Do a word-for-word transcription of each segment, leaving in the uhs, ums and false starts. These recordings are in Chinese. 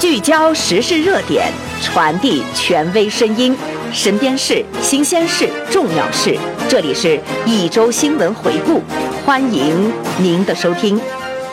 聚焦时事热点，传递权威声音，身边事、新鲜事、重要事，这里是一周新闻回顾，欢迎您的收听。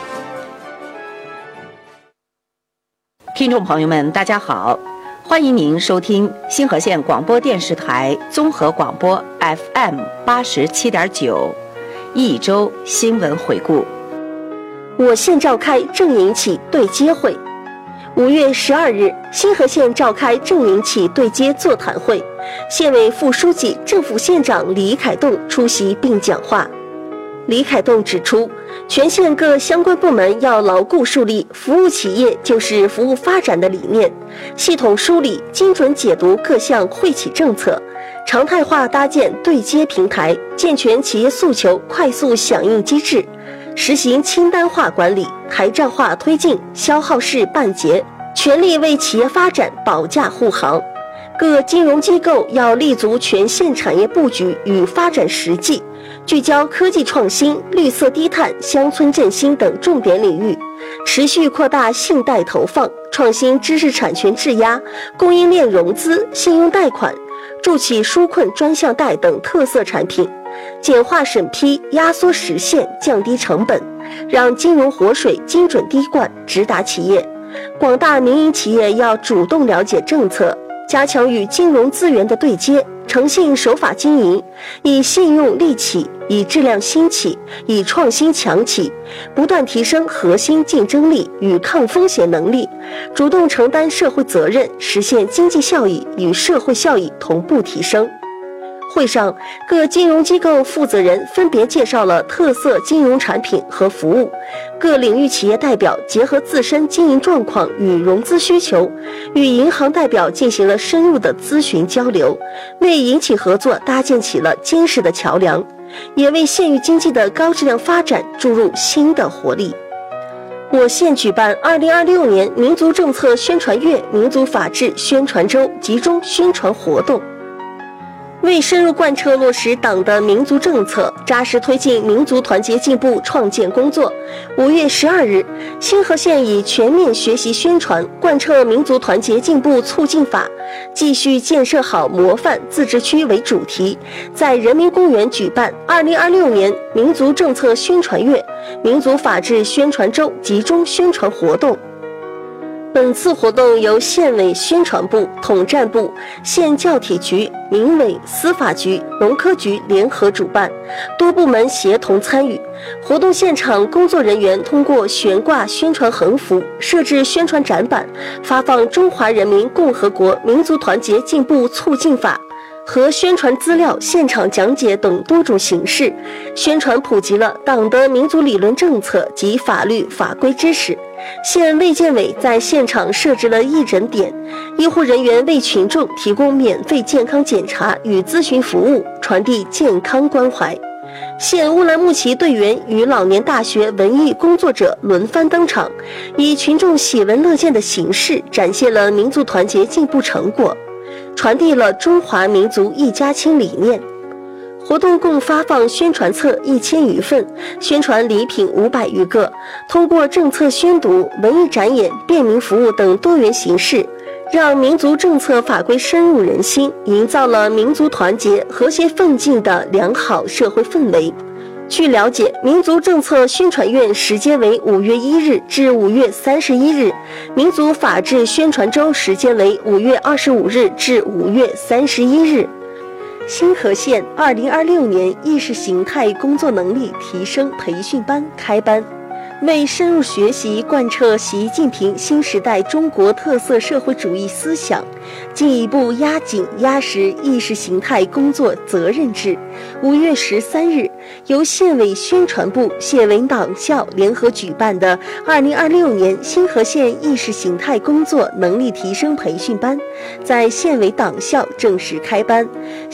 听众朋友们，大家好，欢迎您收听新河县广播电视台综合广播 F M 八十七点九，一周新闻回顾。 我县召开正营企对接会。五月十二日，新河县召开正营企对接座谈会，县委副书记、正副县长李凯栋出席并讲话。李凯栋指出，全县各相关部门要牢固树立服务企业就是服务发展的理念，系统梳理、精准解读各项惠企政策，常态化搭建对接平台，健全企业诉求快速响应机制，实行清单化管理，台账化推进，消耗式办结，全力为企业发展保驾护航。各金融机构要立足全县产业布局与发展实际，聚焦科技创新、绿色低碳、乡村振兴等重点领域，持续扩大信贷投放，创新知识产权质押、供应链融资、信用贷款、助企纾困专项贷等特色产品，简化审批，压缩实现，降低成本，让金融活水精准滴灌，直达企业。广大民营企业要主动了解政策，加强与金融资源的对接，诚信守法经营，以信用立企，以质量兴起，以创新强企，不断提升核心竞争力与抗风险能力，主动承担社会责任，实现经济效益与社会效益同步提升。会上，各金融机构负责人分别介绍了特色金融产品和服务，各领域企业代表结合自身经营状况与融资需求，与银行代表进行了深入的咨询交流，为银企合作搭建起了坚实的桥梁，也为县域经济的高质量发展注入新的活力。我县举办二零二六年民族政策宣传月、民族法治宣传周集中宣传活动。为深入贯彻落实党的民族政策，扎实推进民族团结进步创建工作，五月十二日，新河县以全面学习宣传贯彻民族团结进步促进法，继续建设好模范自治区为主题，在人民公园举办二零二六年民族政策宣传月、民族法治宣传周集中宣传活动。本次活动由县委宣传部、统战部、县教体局、民委、司法局、农科局联合主办，多部门协同参与。活动现场，工作人员通过悬挂宣传横幅、设置宣传展板、发放《中华人民共和国民族团结进步促进法》和宣传资料现场讲解等多种形式，宣传普及了党的民族理论政策及法律法规知识。县卫健委在现场设置了义诊点，医护人员为群众提供免费健康检查与咨询服务，传递健康关怀。县乌兰牧骑队员与老年大学文艺工作者轮番登场，以群众喜闻乐见的形式展现了民族团结进步成果，传递了中华民族一家亲理念。活动共发放宣传册一千余份，宣传礼品五百余个，通过政策宣读、文艺展演、便民服务等多元形式，让民族政策法规深入人心，营造了民族团结、和谐奋进的良好社会氛围。据了解，民族政策宣传月时间为五月一日至五月三十一日，民族法治宣传周时间为五月二十五日至五月三十一日。新河县二零二六年意识形态工作能力提升培训班开班，为深入学习贯彻习近平新时代中国特色社会主义思想，进一步压紧压实意识形态工作责任制，五月十三日，由县委宣传部、县委党校联合举办的二零二六年新河县意识形态工作能力提升培训班，在县委党校正式开班。